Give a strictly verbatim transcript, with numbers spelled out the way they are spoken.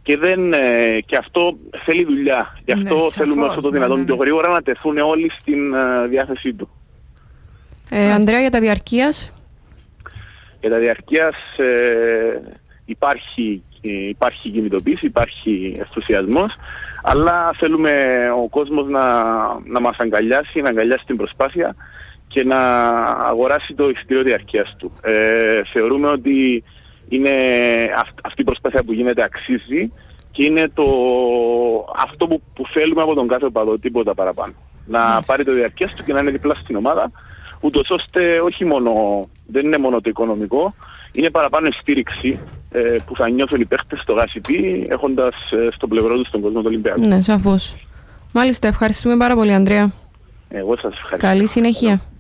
Και, δεν, ε, και αυτό θέλει δουλειά. Γι' αυτό ναι, θέλουμε σαφώς, όσο το δυνατόν ναι, ναι. πιο γρήγορα να τεθούν όλοι στην ε, διάθεσή του. Ε, Ανδρέα, για τα διαρκείας. Για τα διαρκείας ε, υπάρχει, υπάρχει κινητοποίηση, υπάρχει ενθουσιασμός, αλλά θέλουμε ο κόσμος να, να μας αγκαλιάσει, να αγκαλιάσει την προσπάθεια και να αγοράσει το εισιτήριο διαρκείας του. Ε, θεωρούμε ότι είναι αυ, αυτή η προσπάθεια που γίνεται αξίζει και είναι το, αυτό που, που θέλουμε από τον κάθε οπαδό, τίποτα παραπάνω. Να yes. πάρει το διαρκείας του και να είναι διπλά στην ομάδα, ούτως ώστε όχι μόνο, δεν είναι μόνο το οικονομικό, είναι παραπάνω η στήριξη ε, που θα νιώθουν οι παίχτες στο ΓΑΣΥΠΗ έχοντας ε, στο πλευρό τους τον κόσμο του Ολυμπιακού. Ναι, σαφώς. Μάλιστα, ευχαριστούμε πάρα πολύ, Ανδρέα. Εγώ σας ευχαριστώ. Καλή συνέχεια.